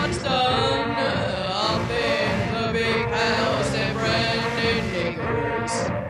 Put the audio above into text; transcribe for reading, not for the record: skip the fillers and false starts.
what's done up in the big house and friendly neighbors.